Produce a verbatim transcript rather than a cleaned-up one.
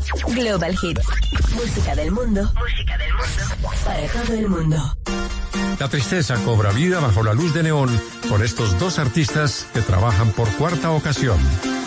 Global Hits. Música del mundo. Música del mundo. Para todo el mundo. La tristeza cobra vida bajo la luz de neón con estos dos artistas que trabajan por cuarta ocasión.